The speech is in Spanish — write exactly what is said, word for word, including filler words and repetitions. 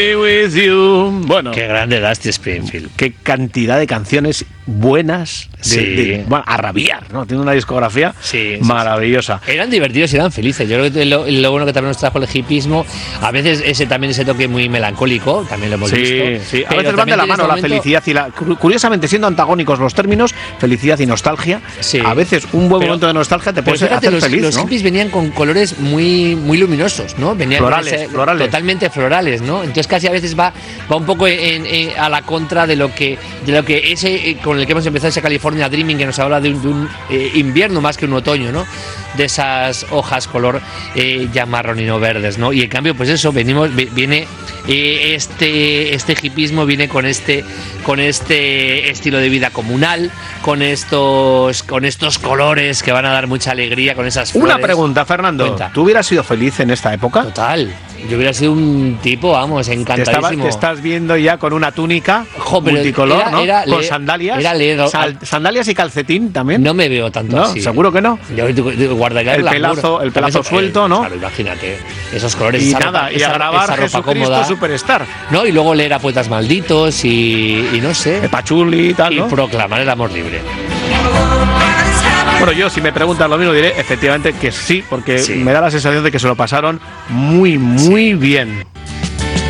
With you. Bueno, qué grande Dusty Springfield. Qué cantidad de canciones buenas, de, sí. de, bueno, a rabiar, ¿no? Tiene una discografía sí, maravillosa. Sí. Eran divertidos y eran felices. Yo creo que lo, lo bueno que también nos trajo el hipismo, a veces ese también ese toque muy melancólico, también lo hemos sí, visto. Sí, a veces van de la mano este la momento... felicidad y la... Curiosamente, siendo antagónicos los términos, felicidad y nostalgia, sí. a veces un buen pero, momento de nostalgia te puede fíjate, hacer los, feliz, los ¿no? hippies venían con colores muy, muy luminosos, ¿no? Venían florales, ese, florales. Totalmente florales, ¿no? Entonces casi a veces va, va un poco en, en, a la contra de lo que de lo que ese con el que hemos empezado ese California Dreaming, que nos habla de un, de un eh, invierno más que un otoño, ¿no? De esas hojas color eh, ya marronino verdes, ¿no? Y en cambio, pues eso, venimos, viene eh, este este hipismo viene con este con este estilo de vida comunal, con estos con estos colores que van a dar mucha alegría, con esas flores. Una pregunta, Fernando. Cuenta. ¿Tú hubieras sido feliz en esta época? Total. Yo hubiera sido un tipo, vamos, encantadísimo. Te, estaba, te estás viendo ya con una túnica jo, multicolor, era, ¿no? Era con leer, sandalias. Era leer, sal, sandalias y calcetín también. No me veo tanto ¿No? así. ¿Seguro que no? Yo, guardaría el pelazo, el pelazo suelto, ¿no? Claro, imagínate. Esos colores. Y esa nada, ropa, y a esa, grabar esa ropa Jesucristo cómoda. Superstar. No, y luego leer a poetas malditos y, y no sé. De Pachuli y tal, y ¿no? proclamar el amor libre. Bueno, yo si me preguntas lo mismo diré efectivamente que sí, porque sí. me da la sensación de que se lo pasaron muy, muy sí. bien.